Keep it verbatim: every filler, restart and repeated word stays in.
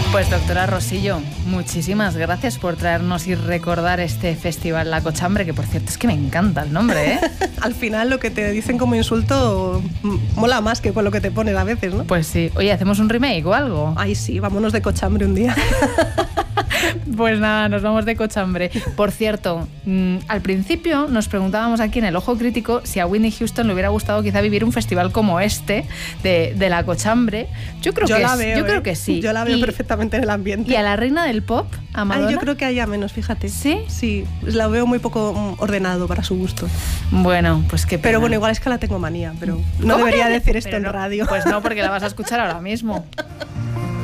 Pues doctora Rosillo, muchísimas gracias por traernos y recordar este festival La Cochambre, que por cierto es que me encanta el nombre, ¿eh? Al final lo que te dicen como insulto mola más que con lo que te ponen a veces, ¿no? Pues sí. Oye, ¿hacemos un remake o algo? Ay, sí, vámonos de cochambre un día. Pues nada, nos vamos de cochambre. Por cierto, mmm, al principio nos preguntábamos aquí en el Ojo Crítico si a Whitney Houston le hubiera gustado quizá vivir un festival como este de, de La Cochambre. Yo creo yo que la es, veo, yo ¿eh? creo que sí. Yo la veo y, perfectamente en el ambiente. ¿Y a la reina del pop, a Madonna? Ay, yo creo que haya menos, fíjate. ¿Sí? Sí, la veo muy poco ordenado para su gusto. Bueno, pues qué pena. Pero bueno, igual es que la tengo manía, pero no debería decir esto en no, radio. Pues no, porque la vas a escuchar ahora mismo.